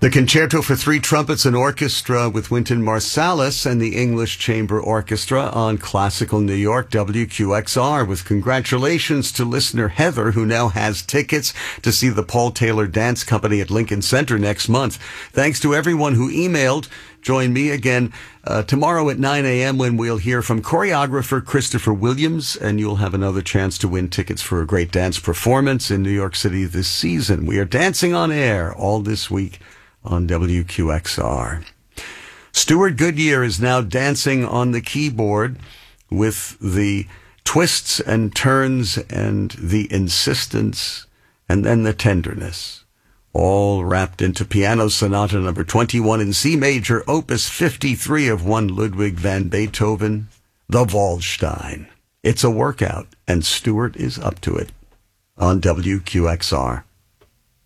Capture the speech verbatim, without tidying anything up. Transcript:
The Concerto for Three Trumpets and Orchestra with Wynton Marsalis and the English Chamber Orchestra on Classical New York W Q X R, with congratulations to listener Heather, who now has tickets to see the Paul Taylor Dance Company at Lincoln Center next month. Thanks to everyone who emailed. Join me again uh, tomorrow at nine a.m. when we'll hear from choreographer Christopher Williams, and you'll have another chance to win tickets for a great dance performance in New York City this season. We are dancing on air all this week on W Q X R. Stuart Goodyear is now dancing on the keyboard with the twists and turns and the insistence and then the tenderness, all wrapped into Piano Sonata number twenty-one in C major, opus fifty-three of one Ludwig van Beethoven, the Waldstein. It's a workout, and Stuart is up to it on W Q X R.